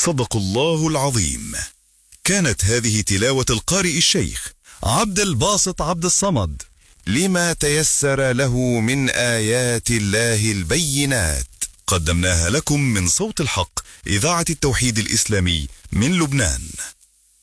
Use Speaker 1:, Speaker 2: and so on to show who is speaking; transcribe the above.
Speaker 1: صدق الله العظيم. كانت هذه تلاوة القارئ الشيخ عبد الباسط عبد الصمد لما تيسر له من آيات الله البينات، قدمناها لكم من صوت الحق إذاعة التوحيد الإسلامي من لبنان.